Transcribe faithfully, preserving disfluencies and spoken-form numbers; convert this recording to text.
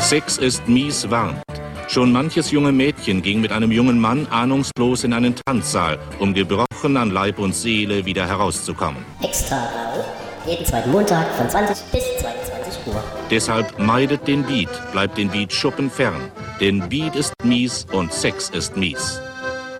Sex ist mies warnt. Schon manches junge Mädchen ging mit einem jungen Mann ahnungslos in einen Tanzsaal, um gebrochen an Leib und Seele wieder herauszukommen. Extra Rau, jeden zweiten Montag von zwanzig bis zweiundzwanzig Uhr. Deshalb meidet den Beat, bleibt den Beat-Schuppen fern. Denn Beat ist mies und Sex ist mies.